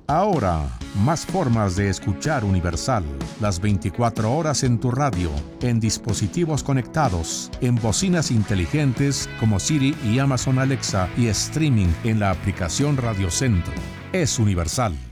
Ahora, más formas de escuchar Universal. Las 24 horas en tu radio, en dispositivos conectados, en bocinas inteligentes como Siri y Amazon Alexa y streaming en la aplicación Radio Centro. Es Universal.